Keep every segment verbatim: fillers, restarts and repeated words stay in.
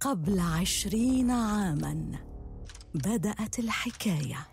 قبل عشرين عاماً بدأت الحكاية.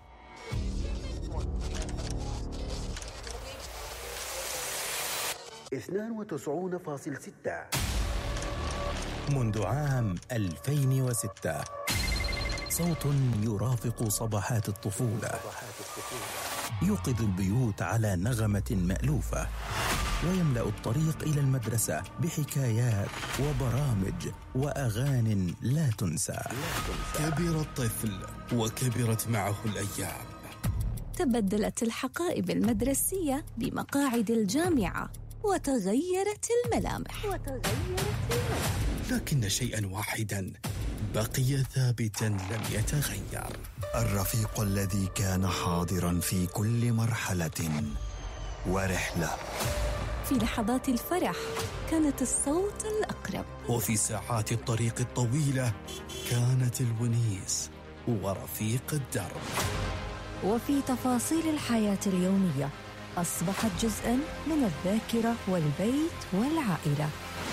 اثنان وتسعون فاصلة ستة. منذ عام ألفين وستة صوت يرافق صباحات الطفولة، يوقظ البيوت على نغمة مألوفة، ويملأ الطريق إلى المدرسة بحكايات وبرامج وأغاني لا تنسى. كبر الطفل وكبرت معه الأيام. تبدلت الحقائب المدرسية بمقاعد الجامعة، وتغيرت الملامح وتغيرت الملامح لكن شيئا واحدا بقي ثابتا لم يتغير: الرفيق الذي كان حاضرا في كل مرحلة ورحلة. في لحظات الفرح كانت الصوت الأقرب، وفي ساعات الطريق الطويلة كانت الونيس ورفيق الدرب. وفي تفاصيل الحياة اليومية أصبحت جزءاً من الذاكرة والبيت والعائلة.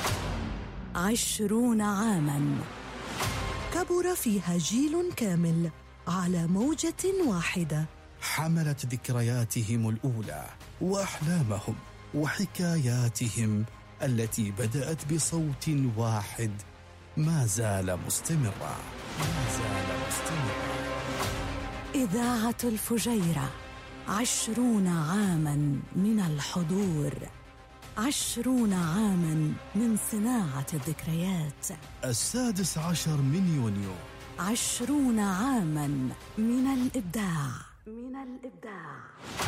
عشرون عاماً كبر فيها جيل كامل على موجة واحدة، حملت ذكرياتهم الأولى وأحلامهم وحكاياتهم التي بدأت بصوت واحد ما زال مستمرا ما زال مستمرا. إذاعة الفجيرة، عشرون عاماً من الحضور، عشرون عاماً من صناعة الذكريات. السادس عشر من يونيو، عشرون عاماً من الإبداع من الإبداع.